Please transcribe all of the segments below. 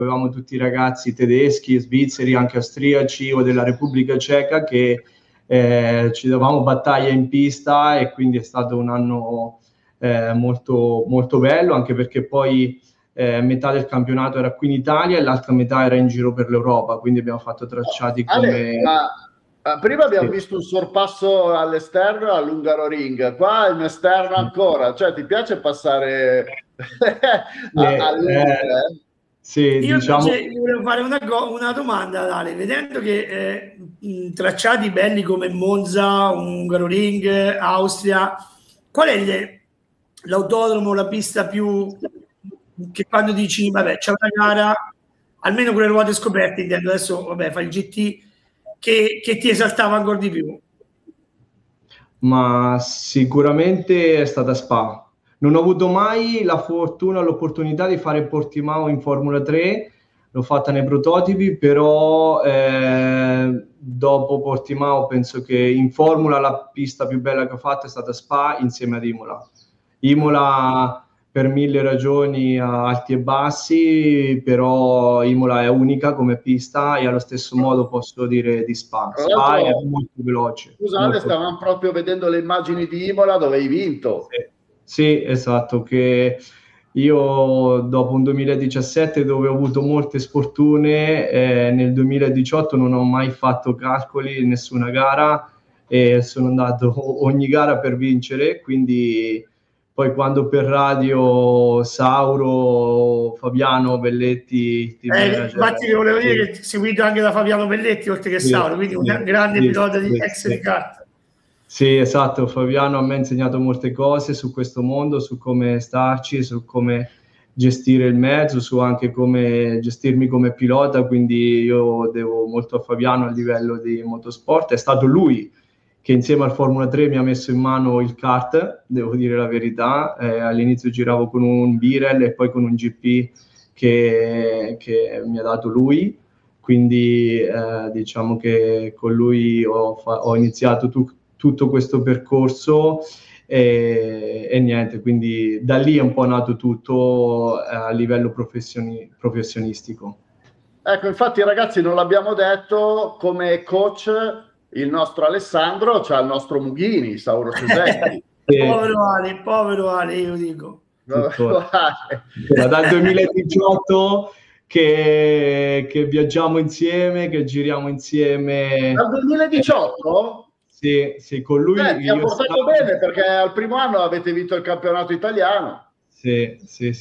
avevamo tutti i ragazzi tedeschi, svizzeri, anche austriaci o della Repubblica Ceca che ci davamo battaglia in pista, e quindi è stato un anno molto, molto bello, anche perché poi metà del campionato era qui in Italia e l'altra metà era in giro per l'Europa, quindi abbiamo fatto tracciati come... Prima abbiamo visto un sorpasso all'esterno all'Hungaroring, qua è un esterno ancora, cioè ti piace passare all'Hungaroring? Sì, io diciamo... volevo fare una domanda, Dale, vedendo che tracciati belli come Monza, Hungaroring, Austria, qual è l'autodromo, la pista più che quando dici vabbè c'è una gara, almeno con le ruote scoperte, intendo, adesso vabbè fai il GT, che ti esaltava ancora di più? Ma sicuramente è stata Spa. Non ho avuto mai la fortuna, l'opportunità di fare Portimao in Formula 3, l'ho fatta nei prototipi, però dopo Portimao penso che in Formula la pista più bella che ho fatto è stata Spa insieme ad Imola. Imola per mille ragioni ha alti e bassi, però Imola è unica come pista e allo stesso modo posso dire di Spa. Spa è molto veloce. Scusate, stavamo proprio vedendo le immagini di Imola dove hai vinto. Sì, esatto, che io dopo un 2017 dove ho avuto molte sfortune, nel 2018 non ho mai fatto calcoli in nessuna gara e sono andato ogni gara per vincere, quindi poi quando per radio Sauro, Fabiano, Belletti... infatti vi volevo dire che seguito anche da Fabiano Belletti oltre che Sauro, quindi un grande pilota di ex di kart. Sì, esatto, Fabiano mi ha insegnato molte cose su questo mondo, su come starci, su come gestire il mezzo, su anche come gestirmi come pilota, quindi io devo molto a Fabiano a livello di motorsport. È stato lui che insieme al Formula 3 mi ha messo in mano il kart, devo dire la verità. All'inizio giravo con un Birel e poi con un GP che mi ha dato lui, quindi diciamo che con lui ho iniziato tutto questo percorso e niente, quindi da lì è un po' nato tutto a livello professionistico. Ecco, infatti ragazzi non l'abbiamo detto, come coach il nostro Alessandro c'ha il nostro Mughini, Sauro Cesetti. Povero Ale, io dico. Dal 2018 che viaggiamo insieme, che giriamo insieme. Dal 2018? Sì, con lui. Ti ha portato bene perché al primo anno avete vinto il campionato italiano. Sì.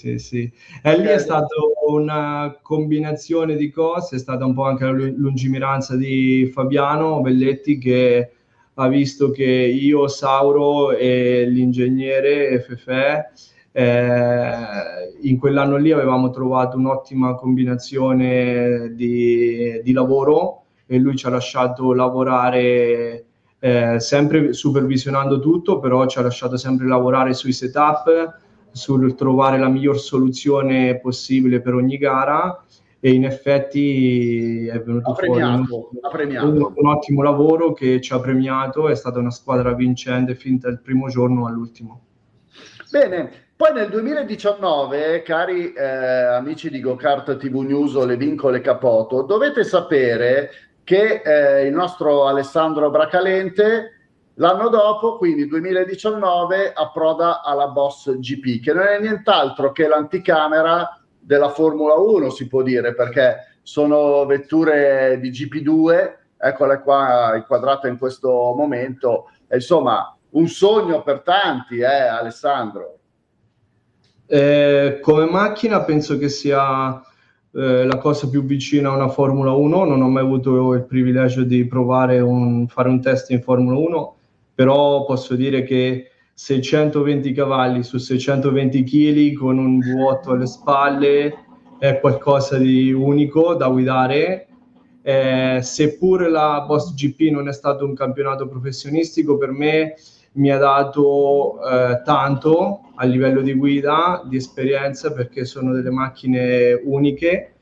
E lì è stata una combinazione di cose, è stata un po' anche la lungimiranza di Fabiano Belletti che ha visto che io, Sauro e l'ingegnere Fefe in quell'anno lì avevamo trovato un'ottima combinazione di lavoro e lui ci ha lasciato lavorare sempre supervisionando tutto, però ci ha lasciato sempre lavorare sui setup, sul trovare la miglior soluzione possibile per ogni gara, e in effetti è venuto fuori un ottimo lavoro che ci ha premiato. È stata una squadra vincente fin dal primo giorno all'ultimo. Bene, poi nel 2019, cari amici di Go Kart TV News o Le Vincole Capoto, dovete sapere che il nostro Alessandro Bracalente l'anno dopo, quindi 2019, approda alla Boss GP, che non è nient'altro che l'anticamera della Formula 1, si può dire, perché sono vetture di GP2, eccole qua inquadrate in questo momento, e, insomma, un sogno per tanti, Alessandro. Come macchina penso che sia la cosa più vicina a una Formula 1, non ho mai avuto il privilegio di provare fare un test in Formula 1, però posso dire che 620 cavalli su 620 kg con un V8 alle spalle è qualcosa di unico da guidare. Seppur la Boss GP non è stato un campionato professionistico, per me mi ha dato tanto a livello di guida, di esperienza, perché sono delle macchine uniche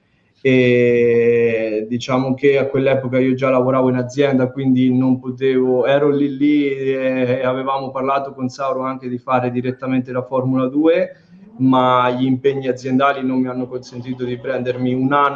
e diciamo che a quell'epoca io già lavoravo in azienda, quindi non potevo, ero lì e avevamo parlato con Sauro anche di fare direttamente la Formula 2, ma gli impegni aziendali non mi hanno consentito di prendermi un anno